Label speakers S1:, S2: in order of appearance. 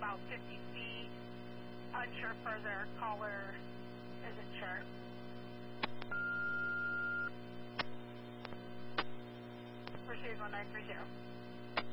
S1: about 50 feet. Unsure further, caller isn't sure. Proceed 1930.